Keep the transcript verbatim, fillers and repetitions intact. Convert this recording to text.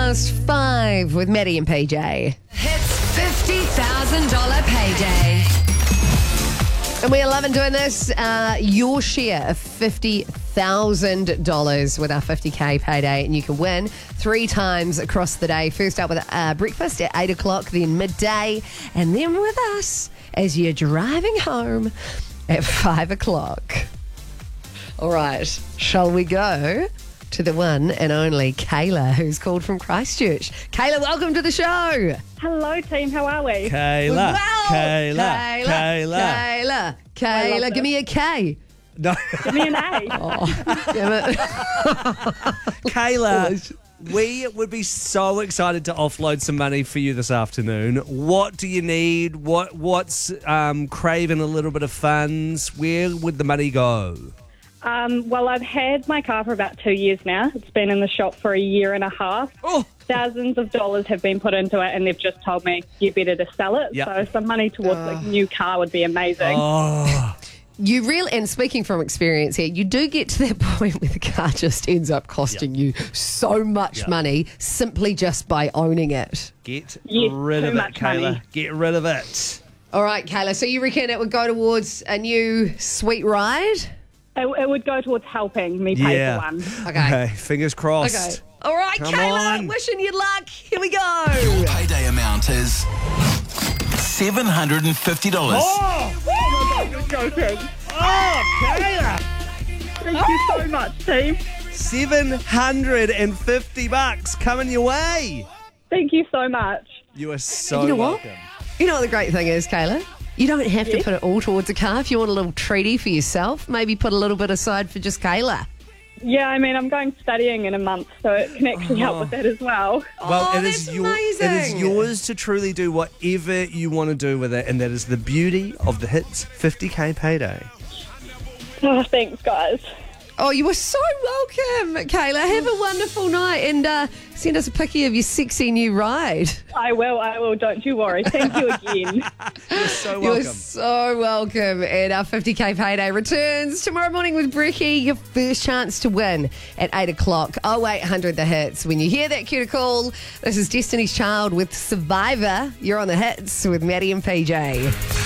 past five with Maddie and P J. Hits fifty thousand dollars payday. And we're loving doing this. Uh, your share of fifty thousand dollars with our fifty K payday. And you can win three times across the day. First up with uh, breakfast at eight o'clock, then midday, and then with us as you're driving home at five o'clock. All right, shall we go to the one and only Kayla, who's called from Christchurch. Kayla, welcome to the show. Hello, team. How are we? Kayla, Wow. Kayla, Kayla, Kayla. Kayla, I Kayla, love give me a K. No, Give me an A. Damn it. Kayla, we would be so excited to offload some money for you this afternoon. What do you need? What What's um, craving a little bit of funds? Where would the money go? Um, well, I've had my car for about two years now. It's been in the shop for a year and a half. Oh, Thousands of dollars have been put into it, and they've just told me you better to sell it. Yep. So some money towards a new car would be amazing. oh. You really, and speaking from experience here, you do get to that point where the car just ends up costing you so much Yeah. money simply just by owning it. Get Yes, rid too of it, much Kayla. money. Get rid of it. All right, Kayla, so you reckon it would go towards a new sweet ride? It, it would go towards helping me pay Yeah. for one. Okay. Okay, fingers crossed. Okay. All right, Come Kayla, on. wishing you luck. Here we go. Payday amount is seven hundred fifty dollars. Oh, You're joking. oh, Kayla. Thank you so much, team. seven hundred fifty bucks coming your way. Thank you so much. You are so You know what? welcome. You know what the great thing is, Kayla? You don't have to Yes. put it all towards a car. If you want a little treaty for yourself, maybe put a little bit aside for just Kayla. Yeah, I mean, I'm going studying in a month, so it can actually help with that as well. Well, Oh, it is that's your it is amazing. yours to truly do whatever you want to do with it, and that is the beauty of the Hits fifty K payday. Oh, thanks, guys. Oh, you were so welcome, Kayla. Have a wonderful night and uh, send us a picky of your sexy new ride. I will, I will. Don't you worry. Thank you again. You're so You're welcome. so welcome. And our fifty K payday returns tomorrow morning with Brecky. Your first chance to win at eight o'clock. oh eight hundred the hits. When you hear that cue to call, this is Destiny's Child with Survivor. You're on the hits with Maddie and P J.